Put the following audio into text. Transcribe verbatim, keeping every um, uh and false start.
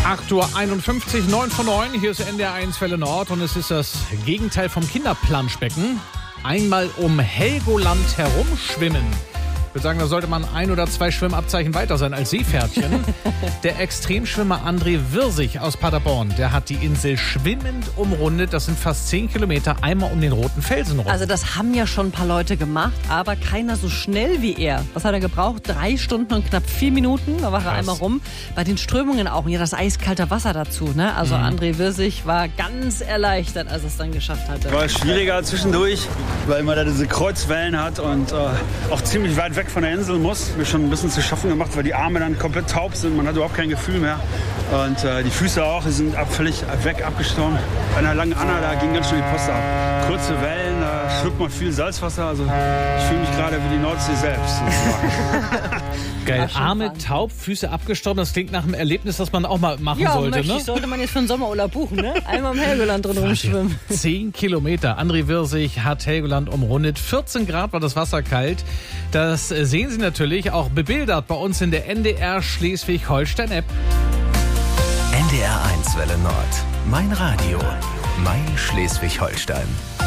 acht Uhr einundfünfzig, neun vor neun. Hier ist N D R eins Welle Nord und es ist das Gegenteil vom Kinderplanschbecken. Einmal um Helgoland herumschwimmen. Ich würde sagen, da sollte man ein oder zwei Schwimmabzeichen weiter sein als Seepferdchen. Der Extremschwimmer André Wirsig aus Paderborn, der hat die Insel schwimmend umrundet. Das sind fast zehn Kilometer einmal um den roten Felsen rum. Also das haben ja schon ein paar Leute gemacht, aber keiner so schnell wie er. Was hat er gebraucht? Drei Stunden und knapp vier Minuten. Da war er einmal rum. Bei den Strömungen auch. Ja, das eiskalte Wasser dazu. Ne? Also mhm. André Wirsig war ganz erleichtert, als er es dann geschafft hatte. War schwieriger zwischendurch, weil man da diese Kreuzwellen hat und äh, auch ziemlich weit weg von der Insel muss. Mir schon ein bisschen zu schaffen gemacht, weil die Arme dann komplett taub sind. Man hat überhaupt kein Gefühl mehr. Und äh, die Füße auch, die sind ab, völlig weg abgestorben. Bei einer langen Anna, da ging ganz schön die Post ab. Kurze Wellen, da schluckt man viel Salzwasser. Also ich fühle mich gerade wie die Nordsee selbst. Geil, Arme taub, Füße abgestorben. Das klingt nach einem Erlebnis, das man auch mal machen ja, sollte. Ja, ne? sollte man jetzt für einen Sommerurlaub buchen. Ne? Einmal im Helgoland drin rumschwimmen. Zehn Kilometer. André Wirsig hat Helgoland umrundet. vierzehn Grad war das Wasser kalt. Das sehen Sie natürlich auch bebildert bei uns in der N D R Schleswig-Holstein-App. N D R eins Welle Nord. Mein Radio. Mein Schleswig-Holstein.